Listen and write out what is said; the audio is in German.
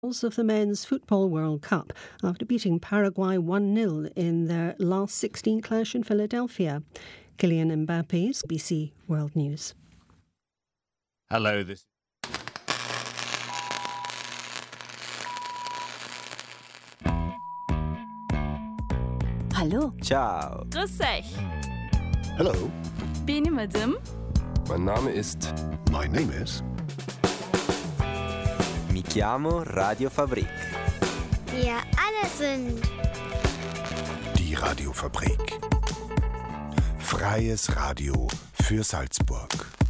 of the Men's Football World Cup after beating Paraguay 1-0 in their last 16 clash in Philadelphia. Kylian Mbappé, BBC World News. Hello, this Hallo. Ciao. Grüß euch. Hello, Benim adım. mein Name ist. My name is. Mi chiamo Radio Fabrik. Wir alle sind Die Radiofabrik. Freies Radio für Salzburg.